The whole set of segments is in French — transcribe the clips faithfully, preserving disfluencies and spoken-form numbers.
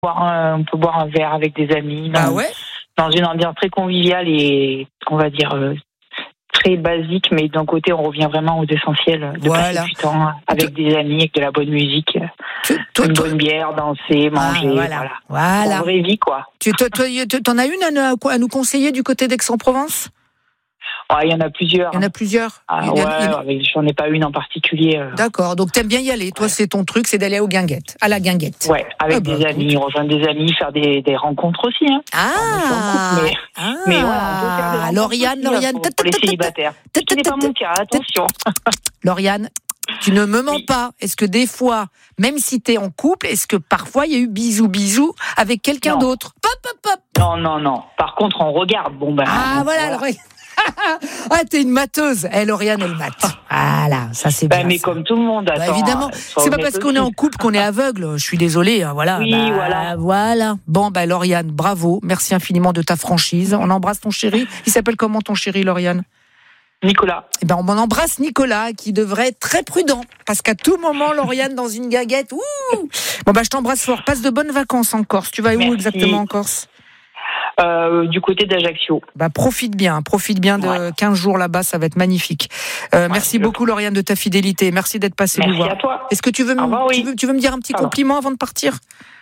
boire un, on peut boire un verre avec des amis. Dans, Ah ouais. Dans une ambiance très conviviale et, on va dire, euh, très basique, mais d'un côté, on revient vraiment aux essentiels de Voilà. passer du temps avec des amis, avec de la bonne musique, Tu, toi, une toi, bonne bière, danser, manger, ah, voilà. voilà. Voilà. La vraie vie, quoi. Tu toi, toi, t'en as une à, à nous conseiller du côté d'Aix-en-Provence? Ouais, il y en a plusieurs. Il y en a plusieurs. Ah, Il y en a- ouais, il y en a- avec- j'en ai pas une en particulier. euh. D'accord, donc t'aimes bien y aller. Toi, Ouais. c'est ton truc, c'est d'aller aux guinguettes, à la guinguette. Ouais, avec Ah bah, des amis, rejoindre des amis, faire des, des rencontres aussi. Hein. Ah, Enfin, mais, ah, mais voilà, on peut faire des rencontres Lauriane, aussi, Lauriane, pour, ta- pour les ta- ta- célibataires. Ce qui n'est pas mon cas, attention. Lauriane, tu ne me mens Oui. pas. Est-ce que des fois, même si t'es en couple, est-ce que parfois il y a eu bisous bisous avec quelqu'un Non. d'autre? Pop, pop, pop. Non, non, non. Par contre, on regarde. Bon, ben. Ah voilà, Lauriane. Ah, t'es une mateuse. Eh, Lauriane, elle mate. Voilà, ça c'est Ben, bien. mais ça. comme tout le monde, Bah, attends. évidemment, euh, sois c'est pas honnête parce qu'on est aussi. en couple qu'on est aveugle. Je suis désolée, hein, voilà. Oui, Bah, voilà. Voilà. Bon, bah Lauriane, bravo, merci infiniment de ta franchise. On embrasse ton chéri. Il s'appelle comment ton chéri, Lauriane? Nicolas. Eh ben, on embrasse Nicolas, qui devrait être très prudent, parce qu'à tout moment, Lauriane dans une gaguette. Ouh. Bon bah je t'embrasse fort. Passe de bonnes vacances en Corse. Tu vas où Merci. exactement en Corse? Euh, du côté d'Ajaccio. Bah profite bien, profite bien de Ouais. quinze jours là-bas, ça va être magnifique. Euh, Ouais, merci je beaucoup Lauriane de ta fidélité. Merci d'être passée nous Merci voir. à toi. Est-ce que tu veux, me, Au revoir, oui. tu veux, tu veux me dire un petit Pardon. compliment avant de partir?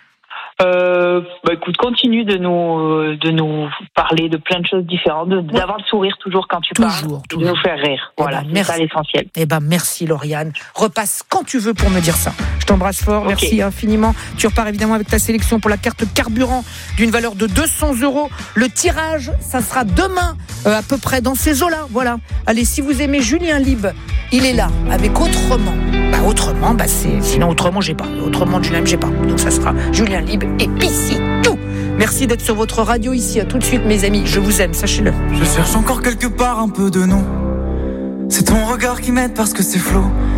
Euh, bah écoute, continue de nous de nous parler de plein de choses différentes, de, d'avoir le sourire toujours quand tu Toujours, parles, et de toujours. nous faire rire. Eh Voilà, ben, c'est merci. ça l'essentiel. Eh ben merci Lauriane. Repasse quand tu veux pour me dire ça. Je t'embrasse fort, Ok. merci infiniment. Tu repars évidemment avec ta sélection pour la carte carburant d'une valeur de deux cents euros. Le tirage, ça sera demain, euh, à peu près dans ces eaux-là. Voilà. Allez, si vous aimez Julien Lib, il est là avec Autrement. Bah autrement, bah c'est sinon autrement j'ai pas. Autrement Julien Lib, j'ai pas. Donc ça sera Julien Lib et puis c'est tout. Merci d'être sur votre radio ici. À tout de suite mes amis. Je vous aime, sachez-le. Je cherche encore quelque part un peu de nous. C'est ton regard qui m'aide parce que c'est flou.